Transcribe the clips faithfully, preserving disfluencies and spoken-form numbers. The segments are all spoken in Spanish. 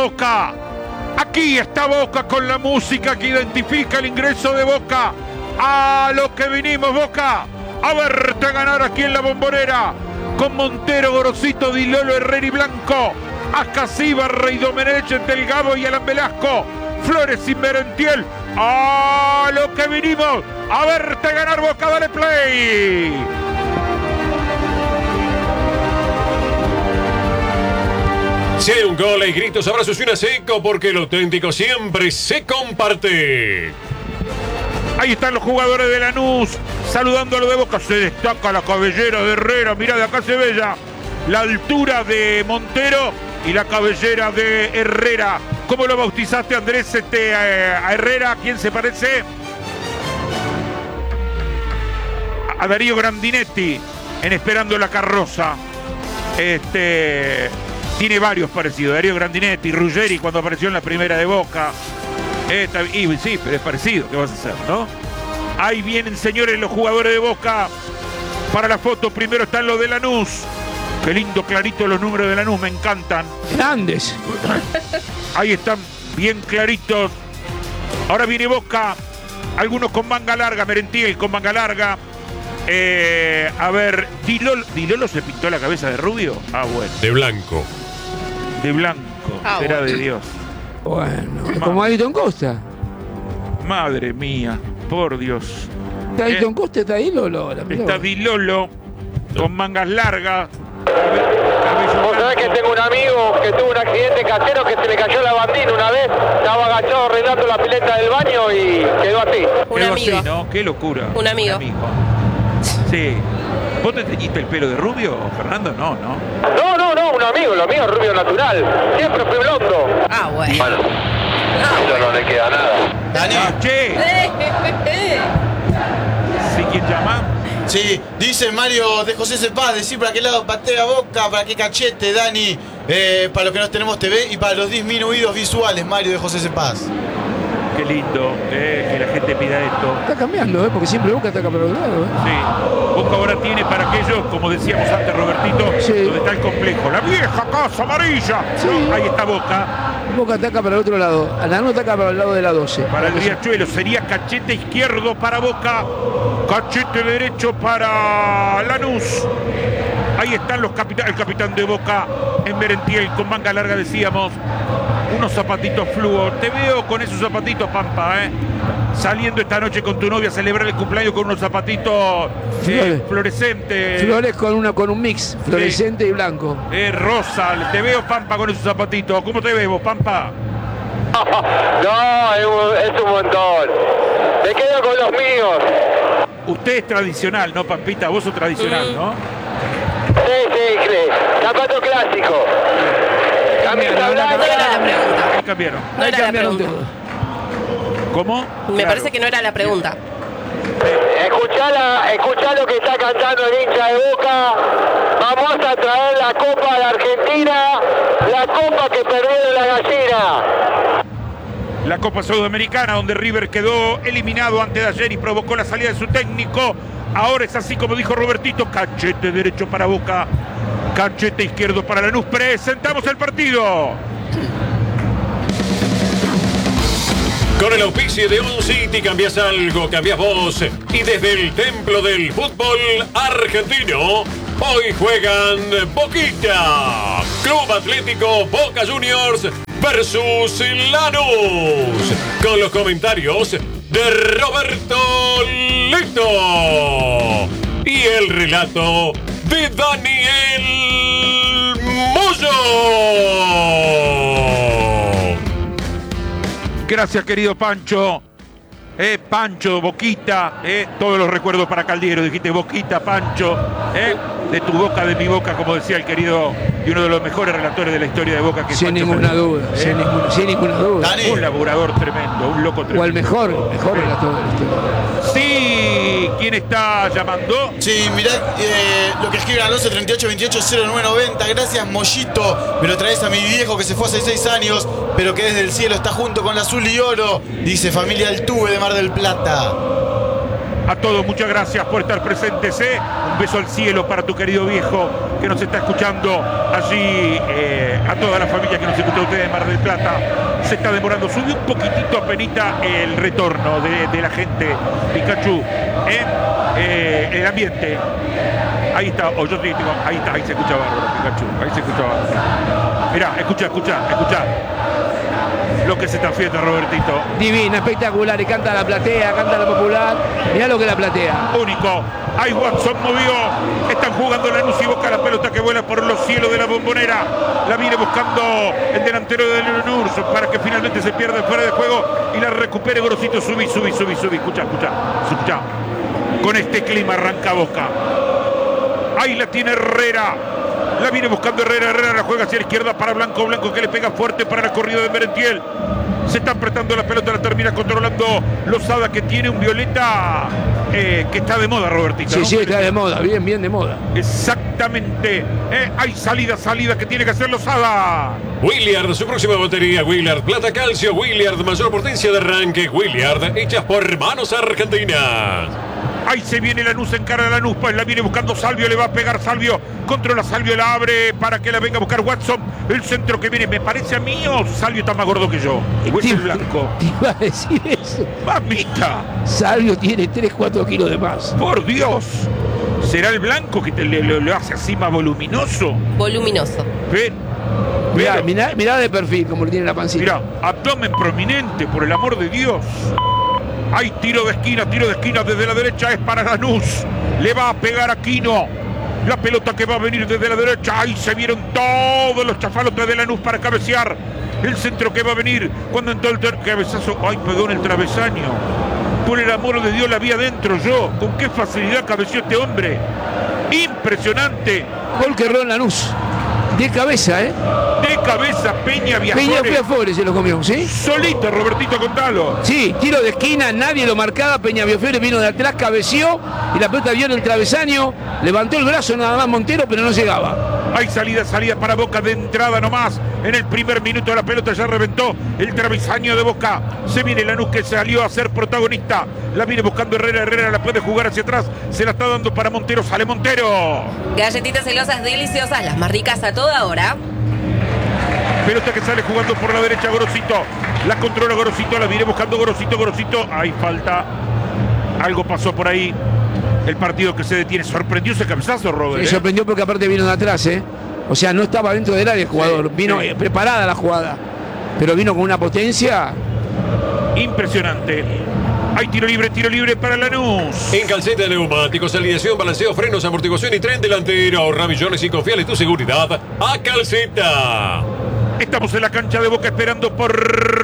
Boca. Aquí está Boca con la música que identifica el ingreso de Boca. A lo que vinimos, Boca. A verte ganar aquí en la Bombonera. Con Montero, Gorosito, Di Lolo, Herrera y Blanco. Ascasíbar, Rey Domenech, Delgado y Alan Velasco. Flores y Merentiel. A lo que vinimos. A verte ganar, Boca. Dale play. Si hay un gol, hay gritos, abrazos y una seco, porque lo auténtico siempre se comparte. Ahí están los jugadores de Lanús saludando a lo de Boca. Se destaca la cabellera de Herrera. Mirá, de acá se ve ya la altura de Montero y la cabellera de Herrera. ¿Cómo lo bautizaste, Andrés, este, eh, a Herrera? ¿A quién se parece? A Darío Grandinetti en Esperando la Carroza. Este... Tiene varios parecidos. Darío Grandinetti, Ruggeri cuando apareció en la primera de Boca. Esta, y sí, pero es parecido. ¿Qué vas a hacer, no? Ahí vienen, señores, los jugadores de Boca. Para la foto, primero están los de Lanús. Qué lindo, clarito los números de Lanús, me encantan. Grandes. Ahí están, bien claritos. Ahora viene Boca. Algunos con manga larga, Merentiel con manga larga. Eh, a ver, Di Lolo, Di Lolo se pintó la cabeza de rubio. Ah, bueno. De blanco. De blanco, ah, será bueno. de Dios. Bueno, Ma- como Ayrton Costa. Madre mía, por Dios. ¿Está Ayrton Eh, Costa? ¿Está ahí Lolo? La Está Di Lolo con mangas largas. cabello Vos sabés que blanco. tengo un amigo que tuvo un accidente casero que se le cayó la bandina una vez, estaba agachado arreglando la pileta del baño y quedó así. Un Quedó amigo. así, ¿no? Qué locura. Un amigo. Sí. ¿Vos te teñiste el pelo de rubio, Fernando? No, no. No, no, no, un amigo, lo mío es rubio natural, siempre fui blondo. Ah, bueno. Bueno, eso no le queda nada. Dani, Ah, che. ¿Sí, quién llama? sí, dice Mario de José Cepaz, decir para qué lado patea Boca, para qué cachete, Dani, eh, para los que no tenemos T V y para los disminuidos visuales, Mario de José Cepaz. Qué lindo eh, que la gente pida esto. Está cambiando, ¿eh? Porque siempre Boca ataca para otro lado, ¿eh? Sí. Boca ahora tiene para aquellos, como decíamos antes, Robertito, Sí. donde está el complejo. La vieja casa amarilla. Sí. No, ahí está Boca. Boca ataca para el otro lado. Lanús ataca para el lado de la doce. Para el Riachuelo sería cachete izquierdo para Boca, cachete derecho para Lanús. Ahí están los capitán, el capitán de Boca en Merentiel con manga larga, decíamos. Unos zapatitos fluo. Te veo con esos zapatitos, Pampa, ¿eh? Saliendo esta noche con tu novia a celebrar el cumpleaños con unos zapatitos eh, Flores. fluorescentes. Flores con, una, con un mix, fluorescente y blanco. Eh, rosa. Te veo, Pampa, con esos zapatitos. ¿Cómo te ves vos, Pampa? No, es un, es un montón. Me quedo con los míos. Usted es tradicional, ¿no, Pampita? Vos sos tradicional, ¿no? Sí, sí, sí. Zapato clásico. Camisa blanca. No era la pregunta. Ahí cambiaron. No Ahí era la cambiaron pregunta. todo. ¿Cómo? Me Claro. parece que no era la pregunta. Escuchá, la, escuchá lo que está cantando el hincha de Boca. Vamos a traer la Copa de Argentina, la Copa que perdió la gallina. La Copa Sudamericana, donde River quedó eliminado antes de ayer y provocó la salida de su técnico. Ahora es así como dijo Robertito, cachete derecho para Boca, cachete izquierdo para Lanús. Presentamos el partido. Con el auspicio de Un City cambias algo, cambias vos. Y desde el templo del fútbol argentino, hoy juegan Boquita, Club Atlético Boca Juniors versus Lanús. Con los comentarios de Roberto Lito y el relato de Daniel Moyo. Gracias, querido Pancho. Eh, Pancho, Boquita, eh, todos los recuerdos para Caldiero. Dijiste Boquita, Pancho, eh, de tu boca, de mi boca, como decía el querido y uno de los mejores relatores de la historia de Boca, que es Sin Pancho ninguna Fernández. duda, Eh, sin, ninguna, sin ninguna duda. Dani. Un laburador tremendo, un loco tremendo. O el mejor, mejor relator de la historia. Sí, ¿quién está llamando? Sí, mirá eh, lo que escriben al once treinta y ocho veintiocho cero nueve noventa. Gracias, Mollito. Me lo traes a mi viejo que se fue hace seis años, pero que desde el cielo está junto con la azul y oro. Dice familia Altuve de Mar del Plata. A todos, muchas gracias por estar presentes, ¿eh? Un Un beso al cielo para tu querido viejo que nos está escuchando allí, eh, a toda la familia que nos escucha ustedes de Mar del Plata. Se está demorando, sube un poquitito apenita el retorno de, de la gente, Pikachu, ¿eh? Eh, el ambiente. Ahí está, o yo digo, ahí está, ahí se escucha bárbaro, Pikachu, ahí se escucha bárbaro. Mirá, escucha, escucha, escucha. Lo que se está fiesta, Robertito. Divina, espectacular, y canta la platea, canta la popular. Mirá lo que es la platea. Único. Ahí Watson movió. Están jugando Lanús y Boca, la pelota que vuela por los cielos de la Bombonera. La viene buscando el delantero de Lanús para que finalmente se pierda fuera de juego y la recupere Gorosito. Subí, subí, subí, subí. Escucha, escucha, escucha. Con este clima arranca Boca. Ahí la tiene Herrera. La viene buscando Herrera. Herrera la juega hacia la izquierda para Blanco. Blanco que le pega fuerte para la corrida de Merentiel. Se está apretando la pelota, la termina controlando Lozada, que tiene un violeta eh, que está de moda, Robertito. Sí, ¿no? sí, está de moda, bien, bien de moda. Exactamente. Eh, hay salida, salida que tiene que hacer Lozada. Williard, su próxima batería. Williard, plata calcio. Williard, mayor potencia de arranque. Williard, hechas por manos argentinas. Ahí se viene Lanús, encara a Lanús, pues la viene buscando Salvio, le va a pegar Salvio, controla Salvio, la abre para que la venga a buscar Watson, el centro que viene, me parece a mí o Salvio está más gordo que yo, o es el blanco. Te iba a decir eso. Mamita, Salvio tiene tres, cuatro kilos de más. por Dios, ¿será el blanco que te, le, le- le hace así más voluminoso? Voluminoso. Ven, Mirá, pero, mirá, mirá de perfil como le tiene la pancita. mirá, abdomen prominente, por el amor de Dios. Hay tiro de esquina, tiro de esquina desde la derecha, es para Lanús. Le va a pegar a Quino. La pelota que va a venir desde la derecha. Ahí se vieron todos los chafalotes de Lanús para cabecear. El centro que va a venir cuando entró el ter- cabezazo. Ay, pegó en el travesaño. Por el amor de Dios, la vi adentro yo. Con qué facilidad cabeció este hombre. Impresionante. Gol que erró en Lanús. De cabeza, ¿eh? De cabeza, Peña Peña Viajores. Fiafore se lo comió, ¿sí? Solito, Robertito, contalo. Sí, tiro de esquina, nadie lo marcaba, Peña Fiafore vino de atrás, cabeció y la pelota vio en el travesaño, levantó el brazo nada más Montero, pero no llegaba. Hay salida, salida para Boca de entrada nomás. En el primer minuto la pelota ya reventó el travesaño de Boca. Se viene Lanús que salió a ser protagonista. La viene buscando Herrera. Herrera la puede jugar hacia atrás. Se la está dando para Montero. Sale Montero. Galletitas celosas deliciosas, las más ricas a toda hora. Pelota que sale jugando por la derecha Gorosito. La controla Gorosito. La viene buscando Gorosito. Gorosito. Hay falta. Algo pasó por ahí. El partido que se detiene. Sorprendió ese cabezazo, Robert. Me ¿eh? sorprendió porque aparte vino de atrás, ¿eh? O sea, no estaba dentro del área el jugador, Sí, vino sí. eh, preparada la jugada, pero vino con una potencia. Impresionante. Hay tiro libre, tiro libre para Lanús. En Calceta Neumáticos, alineación, balanceo, frenos, amortiguación y tren delantero. Ahorra millones y confiale tu seguridad a Calceta. Estamos en la cancha de Boca esperando por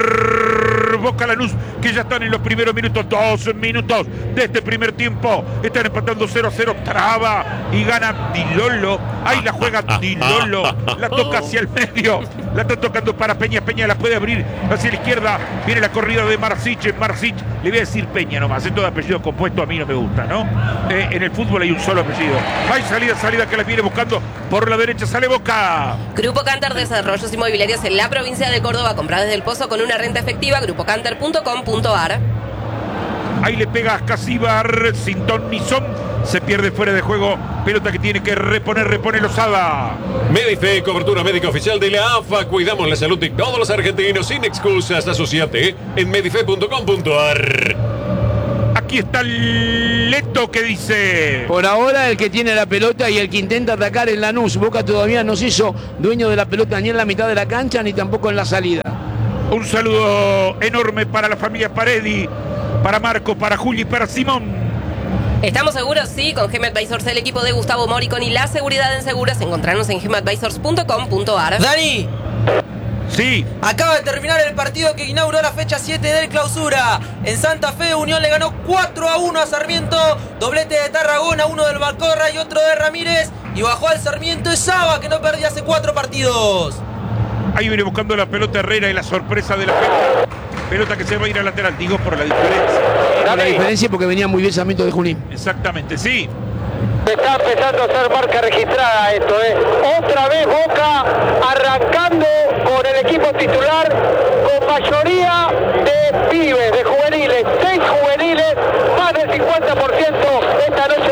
Boca Lanús, que ya están en los primeros minutos, dos minutos de este primer tiempo. Están empatando cero a cero, traba y gana Dilolo. Ahí la juega Dilolo, la toca hacia el medio, la está tocando para Peña. Peña la puede abrir hacia la izquierda. Viene la corrida de Marsic. Marsic, le voy a decir Peña nomás, es todo apellido compuesto, a mí no me gusta, ¿no? Eh, en el fútbol hay un solo apellido. Hay salida, salida que la viene buscando por la derecha, sale Boca. Grupo Cantar Desarrollos Inmobiliarios en la provincia de Córdoba. Compra desde el Pozo con una renta efectiva. grupo cantar punto com punto ar. Ahí le pega a Casíbar, sin ton ni son. Se pierde fuera de juego. Pelota que tiene que reponer, repone Lozada. Medife, cobertura médica oficial de la A F A. Cuidamos la salud de todos los argentinos sin excusas. Asociate en medife punto com punto ar. Aquí está Leto que dice. Por ahora el que tiene la pelota y el que intenta atacar en Lanús. Boca todavía no se hizo dueño de la pelota ni en la mitad de la cancha ni tampoco en la salida. Un saludo enorme para la familia Paredi, para Marco, para Juli, para Simón. ¿Estamos seguros? Sí, con Gem Advisors, el equipo de Gustavo Moricón y la seguridad en seguros. Encontrarnos en gem advisors punto com punto ar. Dani, Sí, acaba de terminar el partido que inauguró la fecha siete del Clausura. En Santa Fe, Unión le ganó cuatro a uno a Sarmiento. Doblete de Tarragona, uno del Malcorra y otro de Ramírez. Y bajó al Sarmiento de Saba, que no perdía hace cuatro partidos. ahí viene buscando la pelota Herrera y la sorpresa de la pelota. Pelota que se va a ir al lateral, digo por la diferencia. La diferencia porque venía muy bien Sarmiento de Junín. Exactamente, sí. Está empezando a ser marca registrada esto, ¿eh? Otra vez Boca arrancando con el equipo titular, con mayoría de pibes, de juveniles, seis juveniles, más del cincuenta por ciento esta noche la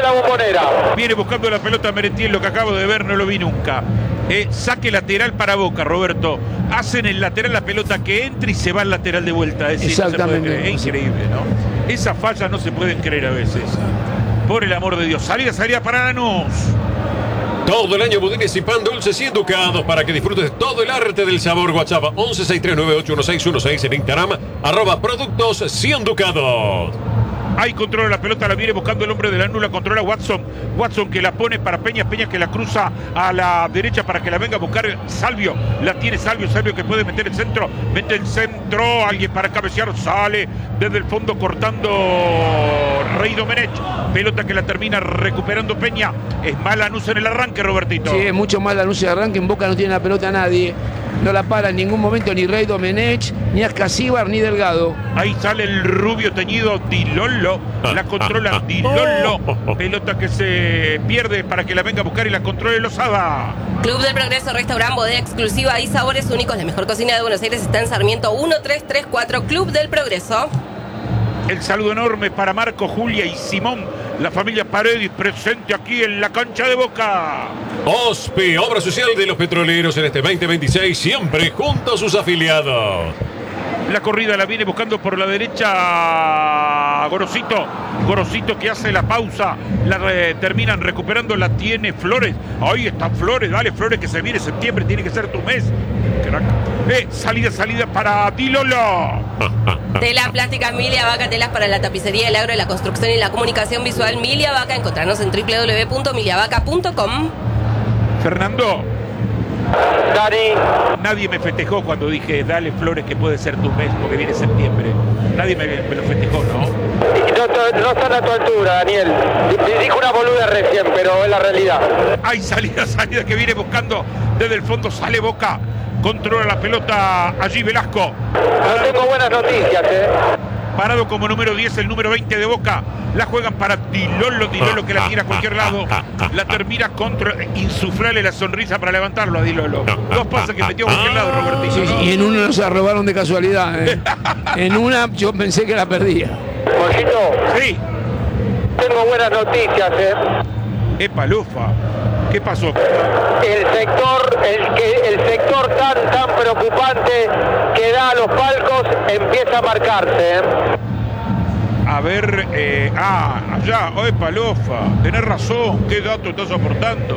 la Bombonera. Viene buscando la pelota Merentiel, lo que acabo de ver no lo vi nunca. Eh, saque lateral para Boca, Roberto. Hacen el lateral la pelota que entra y se va al lateral de vuelta. Es, decir, Exactamente. no se puede creer. Es increíble, ¿no? Esas fallas no se pueden creer a veces. Por el amor de Dios. Salida, salida para Lanús. Todo el año budines y pan dulces y educados para que disfrutes de todo el arte del sabor. WhatsApp once sesenta y tres noventa y ocho dieciséis dieciséis en Instagram, arroba productos cien ducados. Ahí controla la pelota, la viene buscando el hombre de la nula, controla Watson. Watson que la pone para Peña, Peña que la cruza a la derecha para que la venga a buscar Salvio. La tiene Salvio, Salvio que puede meter el centro, mete el centro, alguien para cabecear, sale desde el fondo cortando Rey Domenech. Pelota que la termina recuperando Peña. Es más Lanús en el arranque, Robertito. Sí, es mucho más Lanús de arranque. En Boca no tiene la pelota a nadie. No la para en ningún momento ni Rey Domenech, ni Ascasíbar, ni Delgado. Ahí sale el rubio teñido Di Lollo. La controla Di Lollo. Pelota que se pierde para que la venga a buscar y la controle Lozada. Club del Progreso, restaurante, bodega exclusiva y sabores únicos. La mejor cocina de Buenos Aires está en Sarmiento mil trescientos treinta y cuatro. Club del Progreso. El saludo enorme para Marco, Julia y Simón. La familia Paredes presente aquí en la cancha de Boca. O S P I, obra social de los petroleros en este veinte veintiséis, siempre junto a sus afiliados. La corrida la viene buscando por la derecha Gorosito. Gorosito que hace la pausa. La re, terminan recuperando. La tiene Flores. Ahí está Flores. Dale Flores que se viene septiembre. Tiene que ser tu mes. Crack. Eh, salida, salida para Di Lollo. Telas plásticas Milia Vaca, telas para la tapicería, el agro, la construcción y la comunicación visual. Milia Vaca. Encontrarnos en doble u doble u doble u punto milia vaca punto com. Fernando. Dani. Nadie me festejó cuando dije dale Flores que puede ser tu mes porque viene septiembre. Nadie me, me lo festejó, ¿no? No, no están a tu altura, Daniel. Dijo una boluda recién, pero es la realidad. Hay salida, salida que viene buscando desde el fondo. Sale Boca. Controla la pelota allí Velasco. No tengo buenas noticias, eh. Parado como número diez, el número veinte de Boca. La juegan para Di Lollo, Di Lollo que la tira a cualquier lado. La termina contra. Insuflarle la sonrisa para levantarlo a Di Lollo. Dos pases que metió a cualquier lado, Robertito. Sí, sí, y en una nos la robaron de casualidad. ¿eh? En una yo pensé que la perdía. Mollito, Sí. tengo buenas noticias, eh. Epa, Lufa. ¿Qué pasó? El sector, el, que, el sector tan, tan preocupante que da a los palcos empieza a marcarse, eh. A ver, eh, ah, allá, epa, Lufa. Tenés razón, ¿qué dato estás aportando?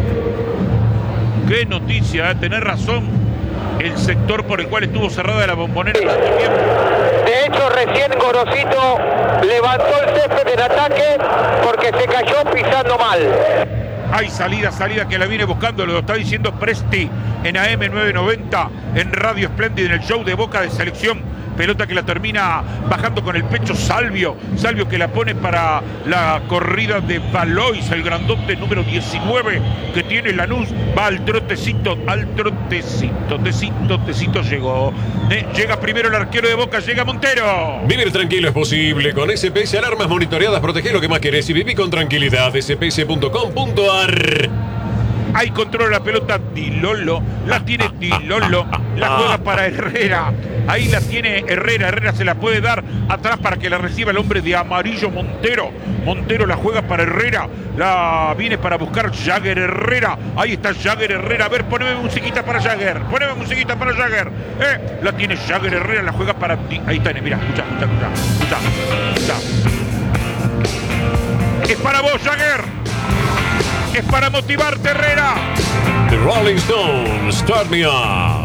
Qué noticia, ¿eh? Tenés razón. El sector por el cual estuvo cerrada la Bombonera Sí. tanto tiempo. De hecho, recién Gorosito levantó el césped en ataque porque se cayó pisando mal. Hay salida, salida que la viene buscando, lo está diciendo Presti en A M novecientos noventa, en Radio Espléndida, en el show de Boca de Selección. Pelota que la termina bajando con el pecho Salvio. Salvio que la pone para la corrida de Valois, el grandote número diecinueve que tiene Lanús. Va al trotecito, al trotecito, tecito, tecito llegó. Eh, llega primero el arquero de Boca, llega Montero. Vivir tranquilo es posible. Con S P S Alarmas monitoreadas, protege lo que más querés y viví con tranquilidad. S P S punto com punto a r. Ahí controla la pelota Di Lollo, la tiene Di Lollo, la juega para Herrera. Ahí la tiene Herrera, Herrera se la puede dar atrás para que la reciba el hombre de amarillo Montero. Montero la juega para Herrera, la viene para buscar Jagger Herrera. Ahí está Jagger Herrera, a ver, poneme musiquita para Jagger, poneme musiquita para Jagger. Eh, la tiene Jagger Herrera, la juega para Di... Ahí está, mira, escucha, escucha, escucha, escucha, escucha. Es para vos, Jagger. Es para motivarte, Herrera. The Rolling Stones, Start Me Up.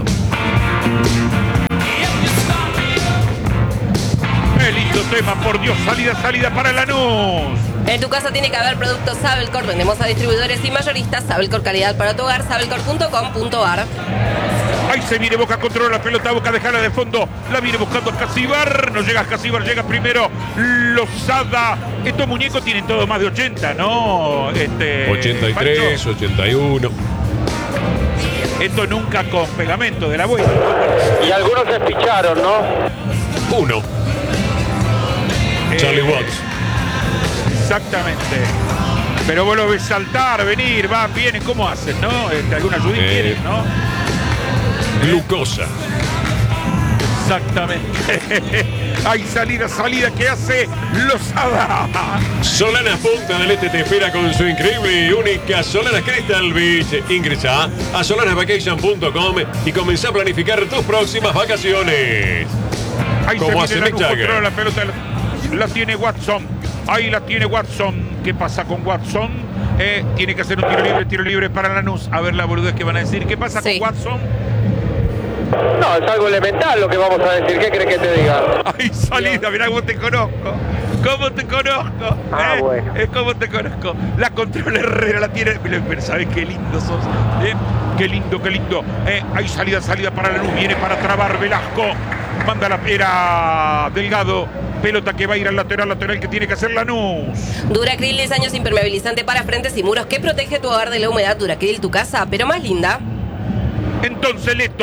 Qué lindo tema, por Dios, salida, salida para Lanús. En tu casa tiene que haber productos Sabelcor. Vendemos a distribuidores y mayoristas. Sabelcor, calidad para tu hogar. Sabelcor punto com punto a r. Ahí se viene Boca, controla la pelota, Boca dejala de fondo, la viene buscando Ascasíbar, no llega Ascasíbar, llega primero Lozada. Estos muñecos tienen todo más de ochenta, ¿no? Este, ochenta y tres, Pancho. ochenta y uno. Esto nunca con pegamento de la abuela. Y algunos se picharon, ¿no? Uno. Eh, Charlie Watts. Exactamente. Pero vos lo ves saltar, venir, van, vienen, ¿cómo hacen, no? Este, alguna ayudita Eh. tienen, ¿no? Glucosa. Exactamente. Hay salida, salida que hace Lozada. Solana Punta del Este te espera con su increíble y única Solana Crystal Beach. Ingresa a solana vacation punto com y comenzá a planificar tus próximas vacaciones. Ahí Como se hace viene Mick la, Jagger. la pelota, la, la tiene Watson. Ahí la tiene Watson. ¿Qué pasa con Watson? Eh, tiene que hacer un tiro libre, tiro libre para Lanús. A ver la boludez que van a decir. ¿Qué pasa Sí. con Watson? No, es algo elemental lo que vamos a decir. ¿Qué crees que te diga? Hay salida, mirá cómo te conozco. ¿Cómo te conozco? Ah, ¿Eh? bueno. Es como te conozco. La controla Herrera, la tiene. Pero ¿sabes qué lindo sos? ¿Eh? Qué lindo, qué lindo. ¿Eh? Hay salida, salida para Lanús. Viene para trabar Velasco. Manda la era Delgado. Pelota que va a ir al lateral, lateral que tiene que hacer Lanús. Duracril diez años impermeabilizante para frentes y muros que protege tu hogar de la humedad. Duracril, tu casa, pero más linda. Entonces Leto,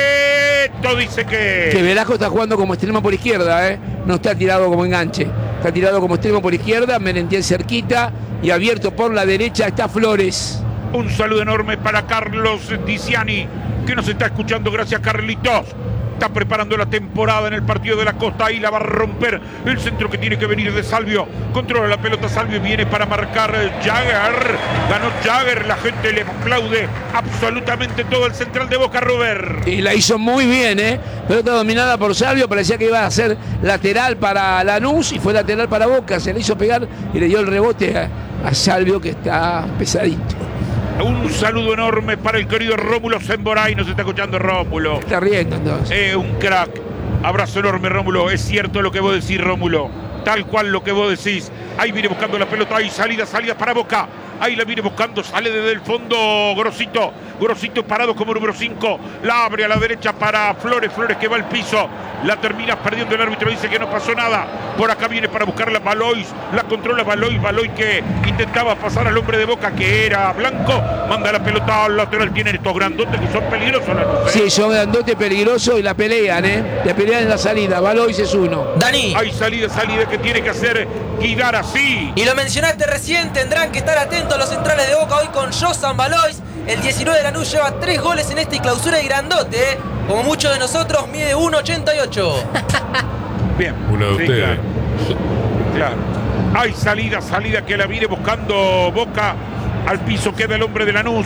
Leto dice que... Que Velasco está jugando como extremo por izquierda, ¿eh? No está tirado como enganche. Está tirado como extremo por izquierda, Merentiel cerquita y abierto por la derecha está Flores. Un saludo enorme para Carlos Tiziani, que nos está escuchando. Gracias, Carlitos. Está preparando la temporada en el partido de la Costa. Ahí la va a romper. El centro que tiene que venir de Salvio. Controla la pelota Salvio. Viene para marcar Jagger. Ganó Jagger. La gente le aplaude absolutamente todo el central de Boca, Robert. Y la hizo muy bien, ¿eh? Pelota dominada por Salvio. Parecía que iba a ser lateral para Lanús y fue lateral para Boca. Se le hizo pegar y le dio el rebote a, a Salvio, que está pesadito. Un saludo enorme para el querido Rómulo Semboray. Nos está escuchando Rómulo. Está riendo entonces. Eh, un crack. Abrazo enorme, Rómulo. Es cierto lo que vos decís, Rómulo. Tal cual lo que vos decís. Ahí viene buscando la pelota. Ahí salida, salida para Boca. Ahí la viene buscando. Sale desde el fondo Grosito. Grosito parado como número cinco. La abre a la derecha para Flores. Flores que va al piso. La termina perdiendo el árbitro. Dice que no pasó nada. Por acá viene para buscarla Valois. La controla Valois. Valois que intentaba pasar al hombre de Boca, que era Blanco. Manda la pelota al lateral. Tienen estos grandotes que son peligrosos. ¿No? Sí, son grandotes peligrosos y la pelean, ¿eh? La pelean en la salida. Valois es uno. Dani, Hay salida, salida que tiene que hacer Guidar así. y lo mencionaste recién, tendrán que estar atentos los centrales de Boca hoy con Josan Valois. El diecinueve de Lanús lleva tres goles en esta y clausura y grandote, ¿eh? Como muchos de nosotros, mide uno ochenta y ocho. Bien. Uno de Sí, ustedes. claro. Claro. Hay salida, salida que la viene buscando Boca. Al piso queda el hombre de Lanús.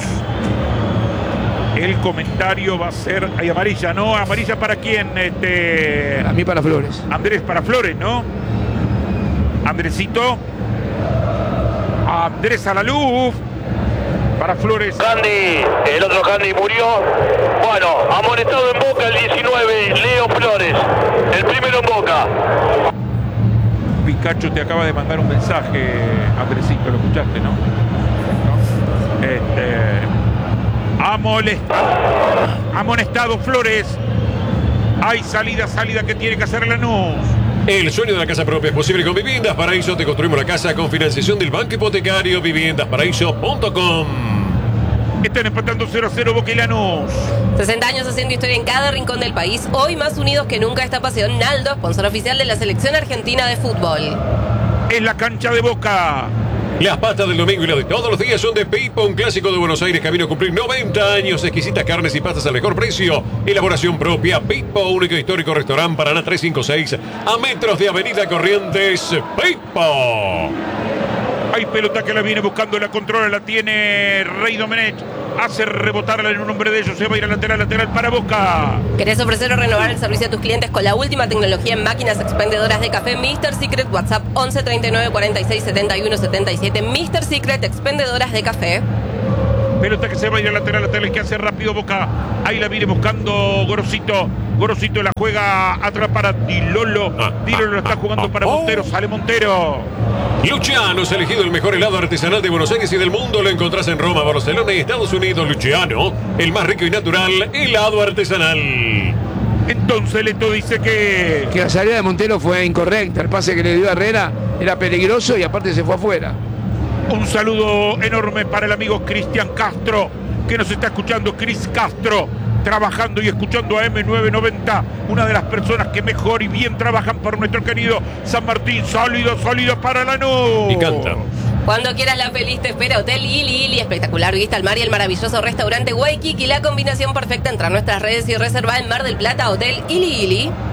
El comentario va a ser. Hay amarilla, ¿no? ¿Amarilla para quién? Este. A mí para Flores. Andrés para Flores, ¿no? Andresito. Andrés a la luz. Para Flores. Candy, el otro Candy murió. Bueno, amonestado en Boca el diecinueve, Leo Flores. El primero en Boca. Picacho te acaba de mandar un mensaje, Andresito, lo escuchaste, ¿no? Este, amolestado, amonestado Flores. Hay salida, salida que tiene que hacer Lanús. El sueño de la casa propia es posible con Viviendas Paraíso. Te construimos la casa con financiación del Banco Hipotecario. viviendas paraíso punto com. Están empatando cero a cero Boca y Lanús. sesenta años haciendo historia en cada rincón del país. Hoy más unidos que nunca esta pasión. Naldo, sponsor oficial de la selección argentina de fútbol. En la cancha de Boca. Las pastas del domingo y las de todos los días son de Pipo, un clásico de Buenos Aires, camino a cumplir noventa años. Exquisitas carnes y pastas al mejor precio. Elaboración propia. Pipo, único histórico restaurante Paraná trescientos cincuenta y seis, a metros de Avenida Corrientes. Pipo. Hay pelota que la viene buscando, la controla, la tiene Rey Domenech. Hace rebotarla en un hombre de ellos. Se va a ir a lateral, lateral para Boca. ¿Querés ofrecer o renovar el servicio a tus clientes con la última tecnología en máquinas expendedoras de café? mister Secret, WhatsApp once treinta y nueve cuarenta y seis setenta y uno setenta y siete. mister Secret, expendedoras de café. Pelota que se va a ir a lateral, lateral, que hace rápido Boca. Ahí la viene buscando Gorosito. Gorosito la juega atrás para Dilolo. Ah, Dilolo la está ah, jugando ah, para oh. Montero. Sale Montero. Luciano es elegido el mejor helado artesanal de Buenos Aires y del mundo. Lo encontrás en Roma, Barcelona y Estados Unidos. Luciano, el más rico y natural helado artesanal. Entonces Leto dice que... Que la salida de Montero fue incorrecta. El pase que le dio a Herrera era peligroso y aparte se fue afuera. Un saludo enorme para el amigo Cristian Castro, que nos está escuchando. Cris Castro, trabajando y escuchando a eme novecientos noventa, una de las personas que mejor y bien trabajan por nuestro querido San Martín. Sólido, sólido para Lanús. Y canta. Cuando quieras la feliz te espera Hotel Ili Ili, espectacular vista al mar y el maravilloso restaurante Waikiki, la combinación perfecta entre nuestras redes y reserva en Mar del Plata. Hotel Ili Ili.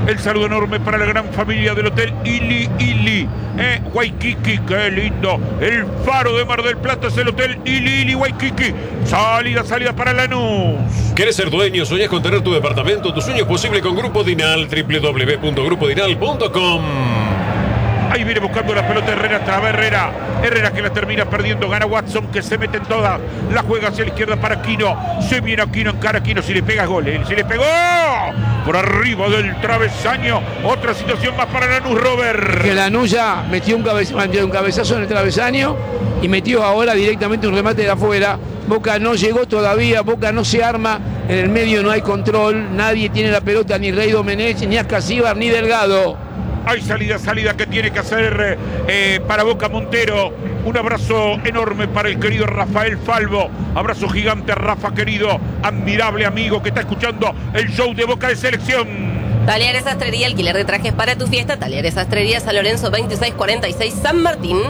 El saludo enorme para la gran familia del Hotel Ili Ili. Eh, Waikiki, qué lindo. El faro de Mar del Plata es el Hotel Ili Ili Waikiki. Salida, salida para Lanús. ¿Quieres ser dueño? ¿Soñás con tener tu departamento? Tu sueño es posible con Grupo Dinal. doble u doble u doble u punto grupo dinal punto com. Ahí viene buscando la pelota Herrera, traba Herrera. Herrera que la termina perdiendo, gana Watson que se mete en todas. La juega hacia la izquierda para Aquino. Se viene Aquino, encara Aquino, si le pega gol. ¿eh? Si le pegó por arriba del travesaño. Otra situación más para Lanús, Robert. Que Lanús ya metió un, cabe metió un cabezazo en el travesaño y metió ahora directamente un remate de afuera. Boca no llegó todavía, Boca no se arma. En el medio no hay control, nadie tiene la pelota, ni Rey Domenech, ni Ascasíbar, ni Delgado. Hay salida, salida que tiene que hacer eh, para Boca Montero. Un abrazo enorme para el querido Rafael Falvo. Abrazo gigante a Rafa, querido, admirable amigo que está escuchando el show de Boca de Selección. Talleres Sastrería, alquiler de trajes para tu fiesta. Talleres Sastrería, San Lorenzo veintiséis cuarenta y seis, San Martín.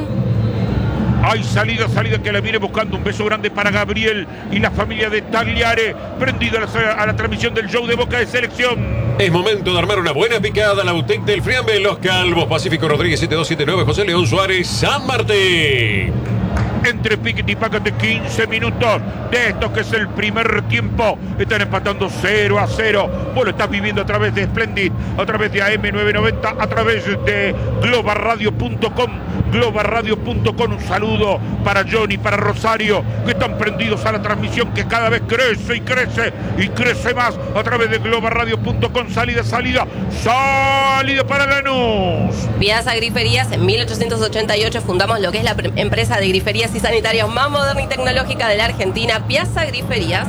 Hay salida, salida que la viene buscando. Un beso grande para Gabriel y la familia de Tagliare, prendido a la, a la transmisión del show de Boca de Selección. Es momento de armar una buena picada. La Utec del Friambe, Los Calvos, Pacífico Rodríguez siete dos siete nueve, José León Suárez, San Martín. Entre piquete y pácate, quince minutos de esto que es el primer tiempo. Están empatando cero a cero. Vos lo estás viviendo a través de Splendid, a través de A M novecientos noventa, a través de global radio punto com. global radio punto com. Un saludo para Johnny, para Rosario, que están prendidos a la transmisión que cada vez crece y crece y crece más a través de global radio punto com. Salida, salida, salida para Lanús. Piazza Griferías, en mil ochocientos ochenta y ocho fundamos lo que es la empresa de griferías y sanitarios más moderna y tecnológica de la Argentina, Piazza Griferías.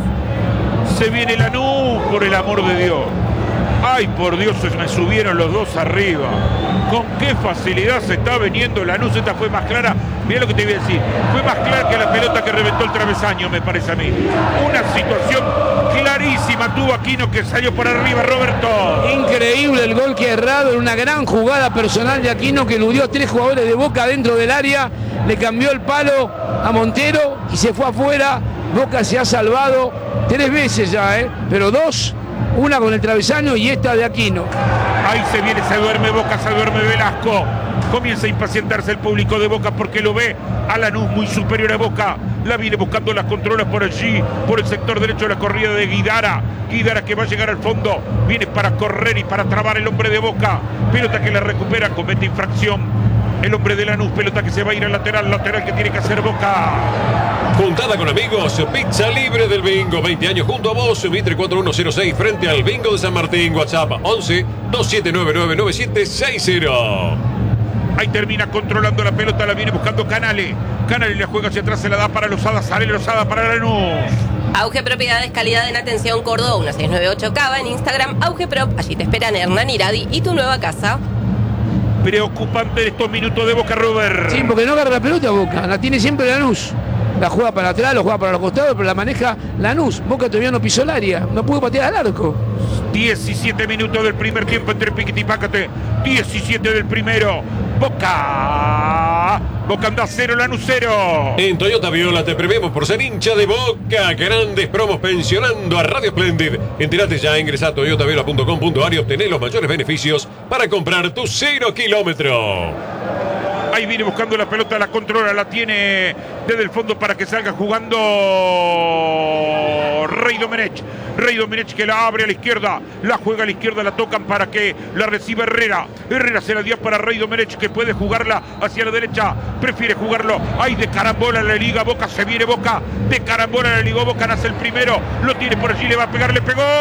Se viene Lanús, por el amor de Dios. Ay, por Dios, se me subieron los dos arriba. Con qué facilidad se está veniendo Lanús. Esta fue más clara. Mirá lo que te voy a decir. Fue más clara que la pelota que reventó el travesaño, me parece a mí. Una situación clarísima tuvo Aquino que salió por arriba, Roberto. Increíble el gol que ha errado en una gran jugada personal de Aquino que eludió a tres jugadores de Boca dentro del área. Le cambió el palo a Montero y se fue afuera. Boca se ha salvado tres veces ya, ¿eh? Pero dos. Una con el travesaño y esta de Aquino. Ahí se viene, se duerme Boca, se duerme Velasco. Comienza a impacientarse el público de Boca porque lo ve a Lanús muy superior a Boca. La viene buscando las controlas por allí, por el sector derecho de la corrida de Guidara. Guidara que va a llegar al fondo. Viene para correr y para trabar el hombre de Boca. Pelota que la recupera, comete infracción el hombre de Lanús. Pelota que se va a ir al lateral, lateral que tiene que hacer Boca. Juntada con amigos, pizza libre del bingo, veinte años junto a vos, Mitre cuatro uno cero seis, frente al bingo de San Martín. WhatsApp once, dos siete nueve nueve, nueve siete seis cero. Ahí termina controlando la pelota, la viene buscando Canale. Canale la juega hacia atrás, se la da para Lozada, sale Lozada para Lanús. Auge Propiedades, calidad en atención, Córdoba, uno seis nueve ocho Cava, en Instagram, Auge Prop. Allí te esperan Hernán Iradi y tu nueva casa. Preocupante estos minutos de Boca, Robert. Sí, porque no agarra la pelota Boca, la tiene siempre Lanús. La juega para atrás, la juega para los costados, pero la maneja Lanús. Boca todavía no pisó el área, no pudo patear al arco. diecisiete minutos del primer tiempo entre Piquete y Pácate. diecisiete del primero. Boca. Boca anda cero, Lanús cero. En Toyota Viola te premiamos por ser hincha de Boca. Grandes promos pensionando a Radio Splendid. Entérate ya, ingresa a toyota viola punto com punto ar y obtener los mayores beneficios para comprar tu cero kilómetro. Ahí viene buscando la pelota, la controla, la tiene desde el fondo para que salga jugando Rey Domenech. Rey Domenech que la abre a la izquierda, la juega a la izquierda, la tocan para que la reciba Herrera. Herrera se la dio para Rey Domenech que puede jugarla hacia la derecha, prefiere jugarlo. Ahí de carambola la liga Boca, se viene Boca, de carambola la liga Boca, nace el primero, lo tiene por allí, le va a pegar, le pegó.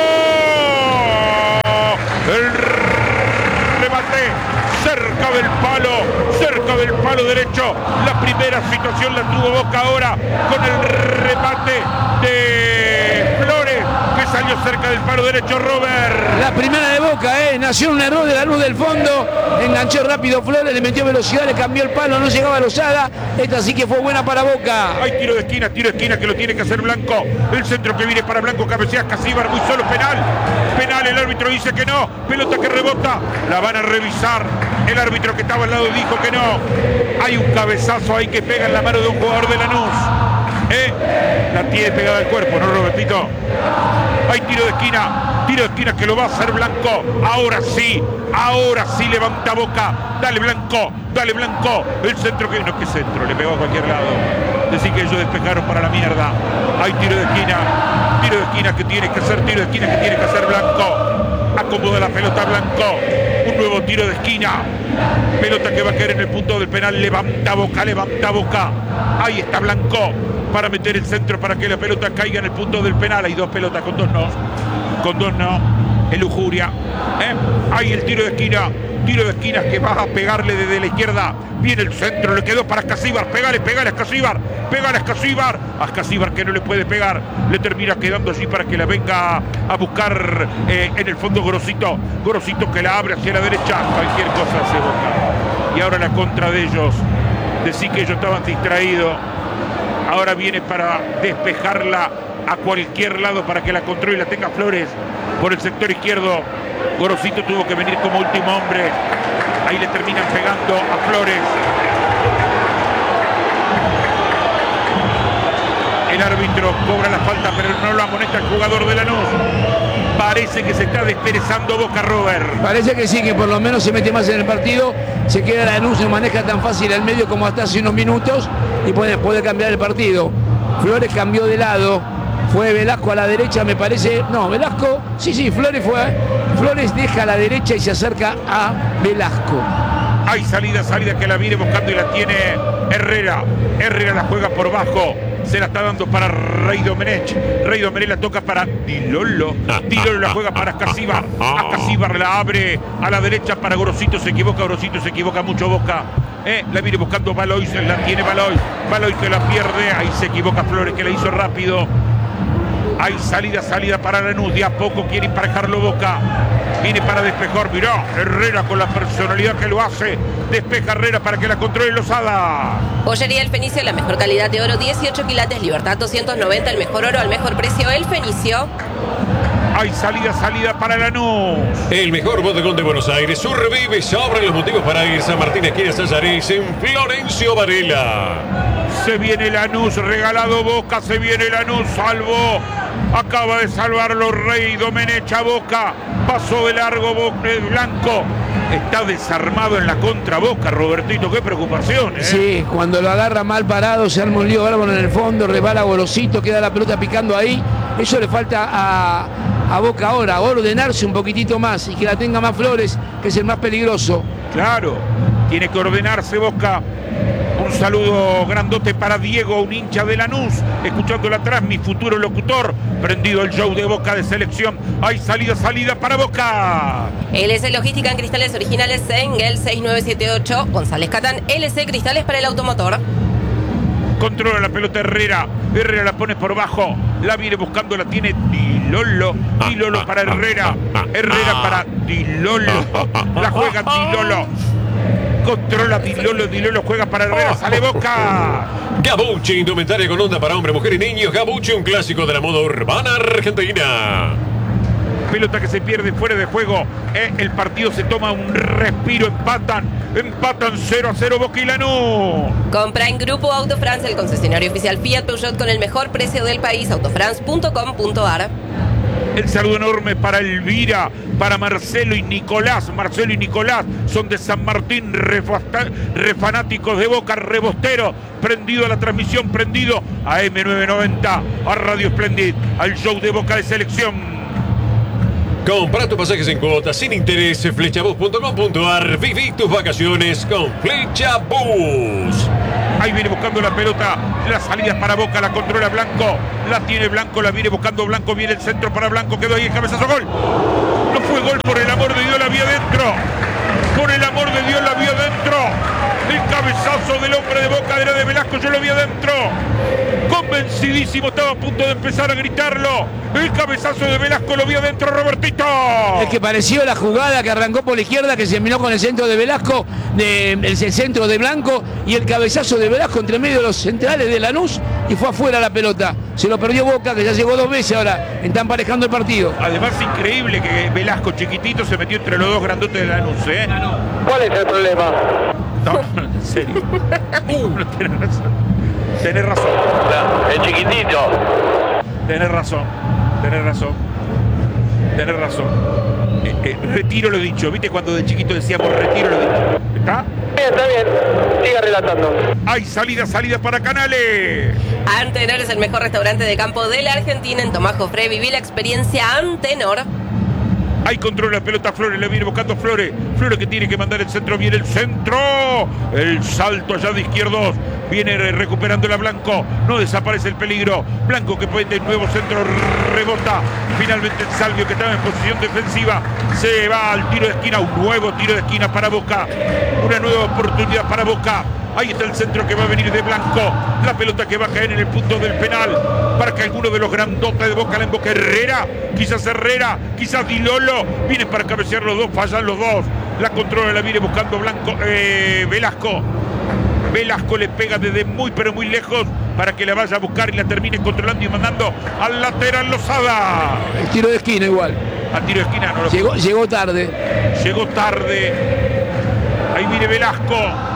El remate cerca del palo, cerca del palo derecho. La primera situación la tuvo Boca ahora con el remate de Flores que salió cerca del palo derecho, Robert. La primera de Boca, eh, nació un error de la luz del fondo, enganchó rápido Flores, le metió velocidad, le cambió el palo, no llegaba a Lozada. Esta sí que fue buena para Boca. Hay tiro de esquina, tiro de esquina que lo tiene que hacer Blanco. El centro que viene para Blanco, cabecea Ascasíbar, muy solo, penal. Penal, el árbitro dice que no. Pelota que rebota, la van a revisar. El árbitro que estaba al lado dijo que no. Hay un cabezazo ahí que pega en la mano de un jugador de Lanús. ¿Eh? La tiene pegada al cuerpo, ¿no, Robertito? Hay tiro de esquina, tiro de esquina que lo va a hacer Blanco. Ahora sí, ahora sí levanta Boca. Dale Blanco, dale Blanco. El centro que no, ¿qué centro? Le pegó a cualquier lado. Decir que ellos despejaron para la mierda. Hay tiro de esquina, tiro de esquina que tiene que hacer, tiro de esquina que tiene que hacer Blanco. Acomoda la pelota Blanco. Un nuevo tiro de esquina. Pelota que va a caer en el punto del penal. Levanta Boca, levanta Boca. Ahí está Blanco para meter el centro para que la pelota caiga en el punto del penal. Hay dos pelotas, con dos no. Con dos no. Es lujuria. ¿Eh? Ahí el tiro de esquina. Tiro de esquina que va a pegarle desde la izquierda. Viene el centro, le quedó para Escasíbar. Pegale, pegale a Escasíbar. Pegale a Escasíbar. A Escasíbar que no le puede pegar. Le termina quedando allí para que la venga a buscar eh, en el fondo Gorosito. Gorosito que la abre hacia la derecha. Cualquier cosa hace Boca. Y ahora la contra de ellos. Decir que ellos estaban distraídos. Ahora viene para despejarla a cualquier lado para que la controle y la tenga Flores por el sector izquierdo. Gorosito tuvo que venir como último hombre. Ahí le terminan pegando a Flores. El árbitro cobra la falta, pero no lo amonesta el jugador de Lanús. Parece que se está desperezando Boca, Robert. Parece que sí, que por lo menos se mete más en el partido. Se queda Lanús, no maneja tan fácil el medio como hasta hace unos minutos y puede, puede cambiar el partido. Flores cambió de lado. Fue Velasco a la derecha, me parece. No, Velasco, sí, sí, Flores fue. Flores deja a la derecha y se acerca a Velasco. Hay salida, salida que la viene buscando y la tiene Herrera. Herrera la juega por bajo. Se la está dando para Rey Domenech. Rey Domenech la toca para Dilolo. Dilolo la juega para Escasíbar. Escasíbar la abre a la derecha para Gorosito. Se equivoca Gorosito, se equivoca mucho Boca. Eh, la viene buscando Baloy, se la tiene Baloy. Baloy que la pierde. Ahí se equivoca Flores que la hizo rápido. Hay salida, salida para Lanús. De a poco quiere emparejarlo Boca. Viene para despejar. Mirá, Herrera con la personalidad que lo hace. Despeja Herrera para que la controle Lozada. Joyería El Fenicio, la mejor calidad de oro, dieciocho quilates, Libertad doscientos noventa, el mejor oro al mejor precio. El Fenicio. Hay salida, salida para Lanús. El mejor bodegón de Buenos Aires. Survive, sobran los motivos para ir. San Martín, esquina Sayares, en Florencio Varela. Se viene Lanús, regalado Boca, se viene Lanús, salvó. Acaba de salvarlo Rey Domenech a Boca. Pasó de largo Boca, Blanco. Está desarmado en la contra Boca, Robertito. Qué preocupación, ¿eh? Sí, cuando lo agarra mal parado, se arma un lío bárbaro en el fondo, rebala Gorosito, queda la pelota picando ahí. Eso le falta a, a Boca ahora, ordenarse un poquitito más y que la tenga más Flores, que es el más peligroso. Claro, tiene que ordenarse Boca. Un saludo grandote para Diego, un hincha de Lanús, escuchándola atrás, mi futuro locutor, prendido el show de Boca de selección. Hay salida, salida para Boca. L C Logística en cristales originales Engel seis nueve siete ocho, González Catán, L C Cristales para el automotor. Controla la pelota Herrera. Herrera la pone por bajo. La viene buscando, la tiene Dilolo. Dilolo para Herrera. Herrera para Dilolo. La juega Dilolo. Controla Dilolo, Dilolo juega para Herrera, sale Boca. Gabucci, indumentaria con onda para hombre, mujer y niños. Gabucci, un clásico de la moda urbana argentina. Pelota que se pierde fuera de juego. Eh, el partido se toma un respiro, empatan. Empatan cero a cero Boca y Lanús. Compra en Grupo Autofrance, el concesionario oficial Fiat Peugeot con el mejor precio del país. autofrance punto com punto ar. El saludo enorme para Elvira, para Marcelo y Nicolás. Marcelo y Nicolás son de San Martín, refanáticos de Boca, rebosteros. Prendido a la transmisión, prendido a eme novecientos noventa, a Radio Splendid, al show de Boca de selección. Compra tus pasajes en cuotas sin interés, flechabus punto com punto ar. Viví tus vacaciones con Flechabus. Ahí viene buscando la pelota, la salida para Boca, la controla Blanco, la tiene Blanco, la viene buscando Blanco, viene el centro para Blanco, quedó ahí el cabezazo, gol. No fue gol, por el amor de Dios, la vía adentro. Por el amor de Dios, la vía adentro. El cabezazo del hombre de Boca era de Velasco, yo lo vi adentro. Convencidísimo, estaba a punto de empezar a gritarlo. El cabezazo de Velasco lo vi adentro, Robertito. Es que pareció la jugada que arrancó por la izquierda, que se terminó con el centro de Velasco, de, el, el centro de Blanco y el cabezazo de Velasco entre medio de los centrales de Lanús y fue afuera la pelota. Se lo perdió Boca, que ya llegó dos veces ahora, está emparejando el partido. Además, increíble que Velasco chiquitito se metió entre los dos grandotes de Lanús, ¿eh? ¿Cuál es el problema? No, en serio. Uh, no tiene razón. Tenés razón. El chiquitito. Tenés razón. Tenés razón. Tenés razón. Eh, eh, retiro lo dicho. ¿Viste cuando de chiquito decíamos retiro lo dicho? ¿Está? Bien, está bien. Siga relatando. Hay salida, salida para Canales. Antenor es el mejor restaurante de campo de la Argentina. En Tomás Jofré viví la experiencia Antenor. Ahí controla la pelota Flores, le viene buscando Flores. Flores que tiene que mandar el centro, viene el centro. El salto allá de izquierdos. Viene recuperando la Blanco. No desaparece el peligro. Blanco que puede de nuevo centro, rebota. Finalmente el Salvio que estaba en posición defensiva. Se va al tiro de esquina. Un nuevo tiro de esquina para Boca. Una nueva oportunidad para Boca. Ahí está el centro que va a venir de Blanco. La pelota que va a caer en el punto del penal. Para que alguno de los grandotes de Boca la emboque. Herrera, quizás Herrera, quizás Di Lolo. Vienen para cabecear los dos, fallan los dos. La controla, la viene buscando Blanco, eh, Velasco. Velasco le pega desde muy pero muy lejos para que la vaya a buscar y la termine controlando y mandando al lateral Lozada. El tiro de esquina igual. A tiro de esquina no lo Llegó, llegó tarde. Llegó tarde. Ahí viene Velasco.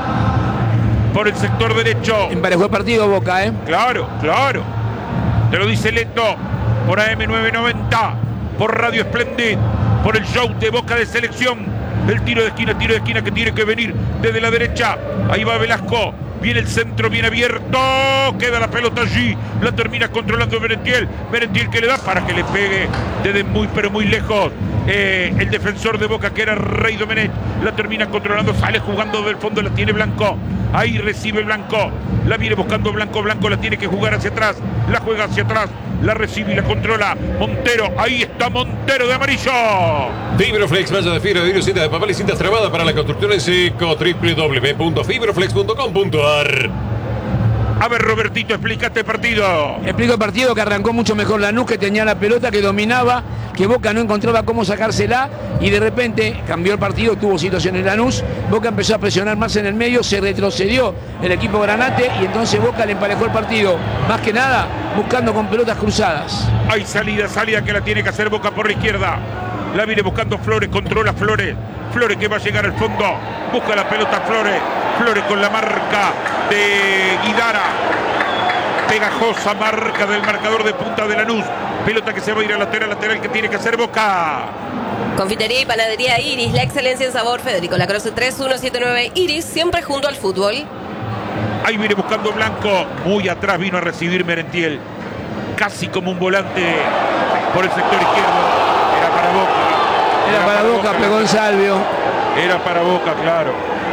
Por el sector derecho. Emparejó el partido Boca, ¿eh? Claro, claro. Te lo dice Leto. Por A M novecientos noventa. Por Radio Splendid. Por el show de Boca de Selección. El tiro de esquina, tiro de esquina que tiene que venir desde la derecha. Ahí va Velasco. Viene el centro, bien abierto. Queda la pelota allí. La termina controlando Merentiel. Merentiel que le da para que le pegue desde muy pero muy lejos. Eh, el defensor de Boca que era Rey Domenech. La termina controlando. Sale jugando del fondo. La tiene Blanco. Ahí recibe Blanco. La viene buscando Blanco. Blanco la tiene que jugar hacia atrás. La juega hacia atrás. La recibe y la controla Montero. Ahí está Montero de amarillo. Fibroflex, malla de fibra de vidrio, cinta de papel y cintas trabadas para la construcción en seco. doble u doble u doble u punto fibroflex punto com punto a r. A ver, Robertito, explícate el partido. Explico el partido que arrancó mucho mejor Lanús, que tenía la pelota, que dominaba, que Boca no encontraba cómo sacársela y de repente cambió el partido, tuvo situaciones Lanús. Boca empezó a presionar más en el medio, se retrocedió el equipo Granate y entonces Boca le emparejó el partido. Más que nada, buscando con pelotas cruzadas. Hay salida, salida que la tiene que hacer Boca por la izquierda. La viene buscando Flores, controla Flores. Flores que va a llegar al fondo. Busca la pelota Flores. Flores con la marca de Guidara. Pegajosa marca del marcador de punta de Lanús. Pelota que se va a ir a lateral, lateral que tiene que hacer Boca. Confitería y panadería Iris, la excelencia en sabor. Federico Lacroze tres uno siete nueve. Iris, siempre junto al fútbol. Ahí viene buscando Blanco. Muy atrás vino a recibir Merentiel. Casi como un volante por el sector izquierdo. Era para Boca. Era, Era para, para Boca, Boca, pegó el Salvio. Era para Boca, claro.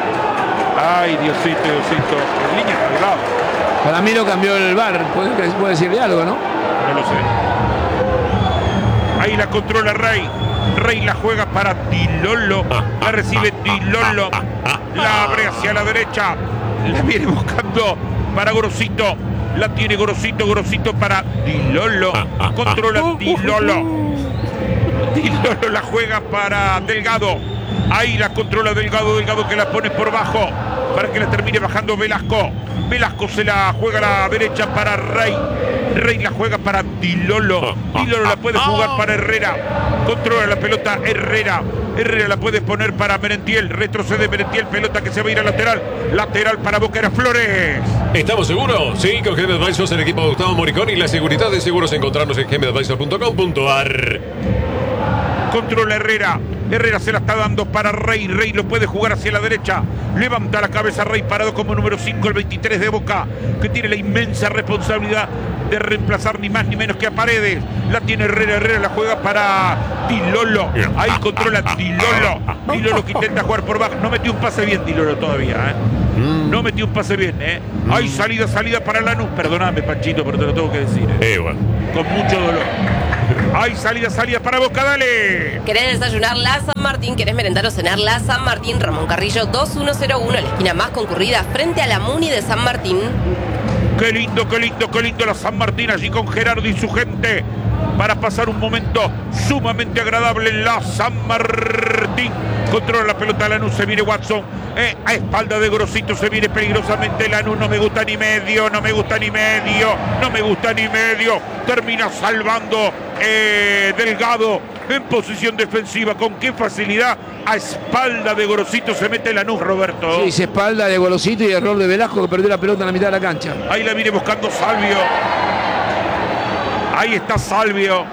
Ay, Diosito, Diosito. En línea al lado. Para mí lo cambió el V A R. ¿Puede, puede decirle algo, no? No lo sé. Ahí la controla Rey. Rey la juega para Di Lolo. La recibe Di Lolo. La abre hacia la derecha. La viene buscando para Gorosito. La tiene Gorosito, Gorosito para Di Lolo. Controla Di Lolo. Di Lolo la juega para Delgado. Ahí la controla Delgado, Delgado que la pone por bajo para que la termine bajando Velasco. Velasco se la juega a la derecha para Rey. Rey la juega para Di Lolo. Di Lolo la puede jugar para Herrera. Controla la pelota Herrera. Herrera la puede poner para Merentiel. Retrocede Merentiel. Pelota que se va a ir a lateral. Lateral para Boca era Flores. ¿Estamos seguros? Sí, con G M Advisors, el equipo de Gustavo Moricón y la seguridad de seguros. Encontrarnos en g m advisor punto com punto a r. Controla Herrera. Herrera se la está dando para Rey. Rey lo puede jugar hacia la derecha. Levanta la cabeza Rey parado como número cinco, el veintitrés de Boca, que tiene la inmensa responsabilidad de reemplazar ni más ni menos que a Paredes. La tiene Herrera. Herrera la juega para Di Lolo. Ahí controla Di Lolo. Di Lolo que intenta jugar por bajo. No metió un pase bien Di Lolo todavía, ¿eh? No metió un pase bien, ¿eh? Hay salida, salida para Lanús. Perdóname, Panchito, pero te lo tengo que decir, ¿eh? Eh, bueno. Con mucho dolor. Hay salida, salida para Boca, dale. ¿Querés desayunar la San Martín? ¿Querés merendar o cenar la San Martín? Ramón Carrillo dos uno cero uno, la esquina más concurrida frente a la Muni de San Martín. Qué lindo, qué lindo, qué lindo la San Martín allí con Gerardo y su gente para pasar un momento sumamente agradable en la San Martín. Controla la pelota Lanús, se viene Watson, eh, a espalda de Grosito, se viene peligrosamente Lanús, no me gusta ni medio, no me gusta ni medio, no me gusta ni medio, termina salvando eh, Delgado, en posición defensiva. Con qué facilidad a espalda de Gorosito se mete Lanús, Roberto. Sí, se espalda de Gorosito y error de Velasco que perdió la pelota en la mitad de la cancha. Ahí la viene buscando Salvio. Ahí está Salvio.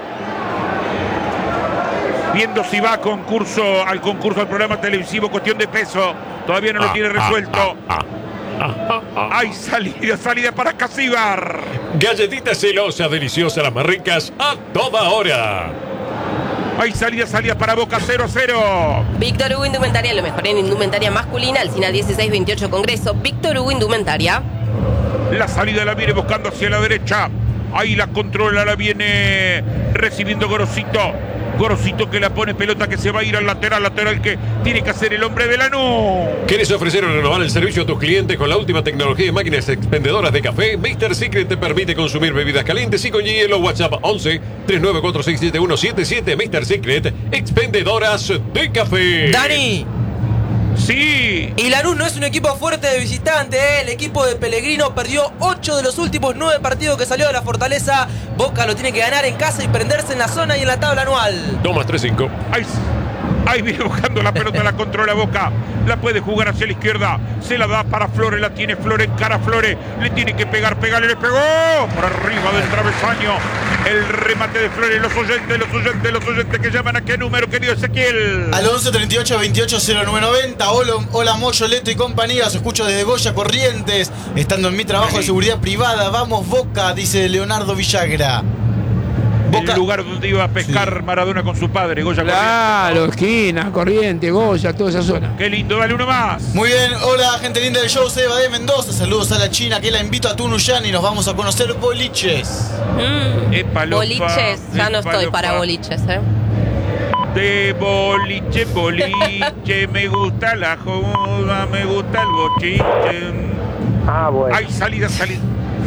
Viendo si va a concurso, al concurso al programa televisivo Cuestión de Peso. Todavía no lo tiene resuelto. Hay salida, salida para Casíbar. Galletitas celosas, deliciosas, las más ricas a toda hora. Hay salida, salida para Boca cero a cero. Víctor Hugo Indumentaria, lo mejor en indumentaria masculina, Alsina dieciséis veintiocho Congreso. Víctor Hugo Indumentaria. La salida la viene buscando hacia la derecha. Ahí la controla, la viene recibiendo Gorosito. Gorosito que la pone, pelota que se va a ir al lateral, lateral que tiene que hacer el hombre de Lanús. ¿Quieres ofrecer o renovar el servicio a tus clientes con la última tecnología de máquinas expendedoras de café? mister Secret te permite consumir bebidas calientes y con hielo. WhatsApp once, treinta y nueve cuarenta y seis setenta y uno setenta y siete. mister Secret, expendedoras de café. Dani. Sí. Y Lanús no es un equipo fuerte de visitante, ¿eh? El equipo de Pellegrino perdió ocho de los últimos nueve partidos que salió de la Fortaleza. Boca lo tiene que ganar en casa y prenderse en la zona y en la tabla anual. Tomas tres cinco. Ahí, ahí viene buscando la pelota, la controla Boca. La puede jugar hacia la izquierda. Se la da para Flores, la tiene Flores en cara a Flores. Le tiene que pegar, pegarle, le pegó. Por arriba del travesaño. El remate de Flores, los oyentes, los oyentes, los oyentes que llaman a qué número, querido Ezequiel. Al once treinta y ocho veintiocho cero nueve noventa. Hola, hola Moyo, Leto y compañía. Os escucho desde Goya Corrientes, estando en mi trabajo de seguridad privada. Vamos Boca, dice Leonardo Villagra. Boca. El lugar donde iba a pescar sí. Maradona con su padre, Goya Claro, Corrientes. Esquina, Corrientes, Goya, toda esa zona. Qué lindo, dale uno más. Muy bien, hola gente linda del show, Seba de Mendoza. Saludos a la China, que la invito a Tunuyán y nos vamos a conocer boliches. Mm. Epa, lopa, boliches, ya no epa, estoy lopa. para boliches, ¿eh? De boliche, boliche, me gusta la joda, me gusta el bochiche. Ah, bueno. Hay salida, salida.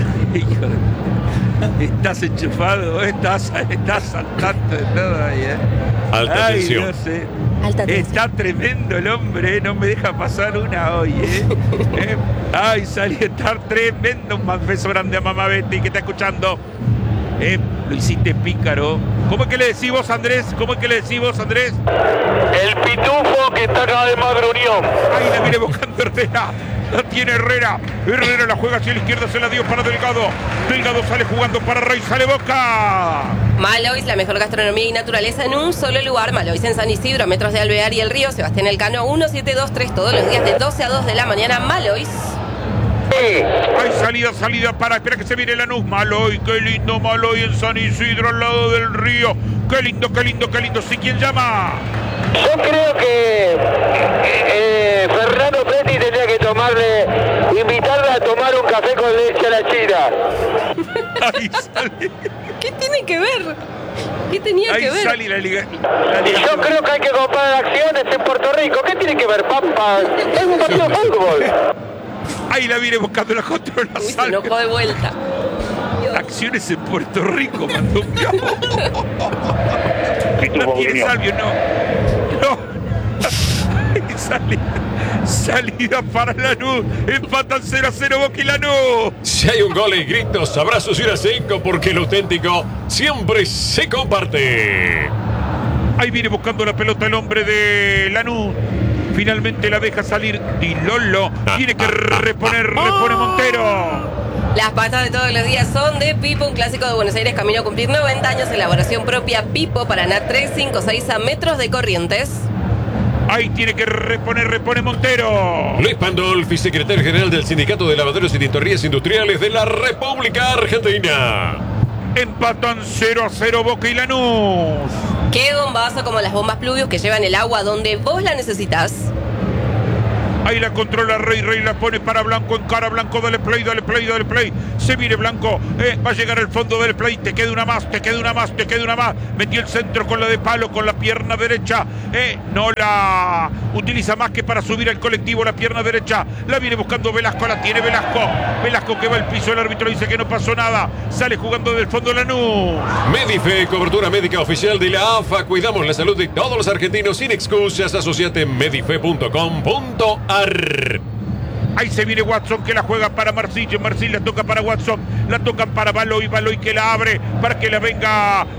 Estás enchufado, estás, estás saltando de todo ahí, ¿eh? Alta Ay, tensión. No sé. Alta tensión. Está tremendo el hombre, no me deja pasar una hoy, ¿eh? ¿Eh? Ay, salí a estar tremendo. Un beso grande a mamá Betty que está escuchando. ¿Eh? Lo hiciste pícaro. ¿Cómo es que le decís vos, Andrés? ¿Cómo es que le decís vos, Andrés? El pitufo que está cada vez más gruñón. Ahí la viene buscando Herrera. La tiene Herrera. Herrera la juega hacia la izquierda, se la dio para Delgado. Delgado sale jugando para Rey, sale Boca. Malois, la mejor gastronomía y naturaleza en un solo lugar. Malois en San Isidro, a metros de Alvear y el Río. Sebastián Elcano, uno siete dos tres, todos los días de doce a dos de la mañana. Malois. Hay salida, salida para. Espera que se viene Lanús. Maloy, qué lindo Maloy en San Isidro, al lado del río. Qué lindo, qué lindo, qué lindo. ¿Sí quién llama? Yo creo que eh, Fernando Preti tendría que tomarle, invitarle a tomar un café con leche a la China. Ahí sale. ¿Qué tiene que ver? ¿Qué tenía Ahí que ver? sale la liga. La Y liga. yo creo que hay que comprar acciones en Puerto Rico. ¿Qué tiene que ver, papá? Es un partido de fútbol. Ahí la viene buscando la controla. Uy, se enojó de vuelta. Acciones en Puerto Rico, mandó un cabo. No tiene Salvio, no. No. Salida, salida para Lanús. Empatan cero a cero Boca y Lanús. Si hay un gol y gritos, abrazos y un cinco porque lo auténtico siempre se comparte. Ahí viene buscando la pelota el hombre de Lanús. Finalmente la deja salir Di Lolo. Tiene que reponer, repone Montero. Las patas de todos los días son de Pipo, un clásico de Buenos Aires, camino a cumplir noventa años, elaboración propia Pipo, Paraná tres cinco seis a metros de Corrientes. Ahí tiene que reponer, repone Montero. Luis Pandolfi, secretario general del Sindicato de Lavaderos y Tintorerías Industriales de la República Argentina. Empatan cero a cero Boca y Lanús. Qué bombazo como las bombas Pluvius que llevan el agua donde vos la necesitas. Ahí la controla Rey, Rey la pone para Blanco, en cara Blanco, dale play, dale play, dale play. Se viene Blanco, eh, va a llegar al fondo del play, te queda una más, te queda una más, te queda una más. Metió el centro con la de palo, con la pierna derecha, eh, no la utiliza más que para subir al colectivo la pierna derecha. La viene buscando Velasco, la tiene Velasco. Velasco que va al piso, el árbitro dice que no pasó nada. Sale jugando del fondo Lanús. Medife, cobertura médica oficial de la A F A. Cuidamos la salud de todos los argentinos sin excusas. Asociate en medife punto com punto a r. Ahí se viene Watson que la juega para Marcillo. Marcillo la toca para Watson. La tocan para Baloy. Baloy que la abre para que la venga